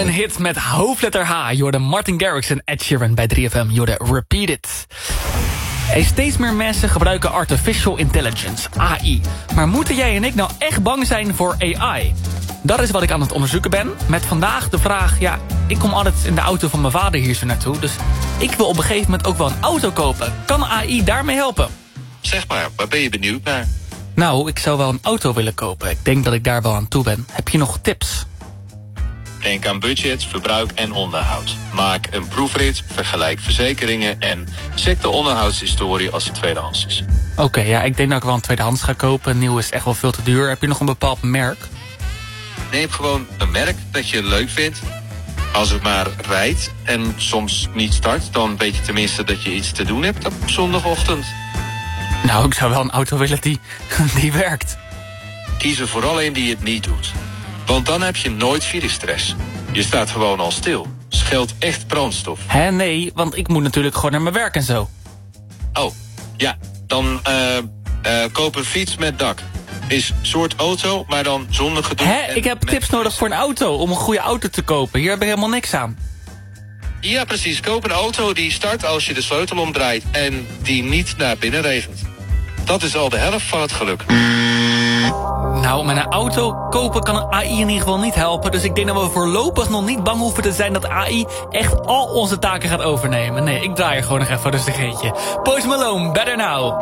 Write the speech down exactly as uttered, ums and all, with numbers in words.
Een hit met hoofdletter H. Je hoorde Martin Garrix en Ed Sheeran bij drie F M. Je hoorde Repeat It. Hey, steeds meer mensen gebruiken Artificial Intelligence, A I. Maar moeten jij en ik nou echt bang zijn voor A I? Dat is wat ik aan het onderzoeken ben. Met vandaag de vraag, ja, ik kom altijd in de auto van mijn vader hier zo naartoe. Dus ik wil op een gegeven moment ook wel een auto kopen. Kan A I daarmee helpen? Zeg maar, waar ben je benieuwd naar? Nou, ik zou wel een auto willen kopen. Ik denk dat ik daar wel aan toe ben. Heb je nog tips? Denk aan budget, verbruik en onderhoud. Maak een proefrit, vergelijk verzekeringen en check de onderhoudshistorie als het tweedehands is. Oké, okay, ja, ik denk dat ik wel een tweedehands ga kopen. Nieuw is echt wel veel te duur. Heb je nog een bepaald merk? Neem gewoon een merk dat je leuk vindt. Als het maar rijdt en soms niet start, dan weet je tenminste dat je iets te doen hebt op zondagochtend. Nou, ik zou wel een auto willen die, die werkt. Kies er vooral een die het niet doet. Want dan heb je nooit filestress. Je staat gewoon al stil. Scheelt echt brandstof. Hè, nee, want ik moet natuurlijk gewoon naar mijn werk en zo. Oh, ja, dan uh, uh, koop een fiets met dak. Is soort auto, maar dan zonder gedoe. Hè, ik heb tips nodig voor een auto, om een goede auto te kopen. Hier heb ik helemaal niks aan. Ja, precies. Koop een auto die start als je de sleutel omdraait en die niet naar binnen regent. Dat is al de helft van het geluk. Nou, met een auto kopen kan een A I in ieder geval niet helpen. Dus ik denk dat we voorlopig nog niet bang hoeven te zijn dat A I echt al onze taken gaat overnemen. Nee, ik draai er gewoon nog even rustig eentje. Post Malone, Better Now.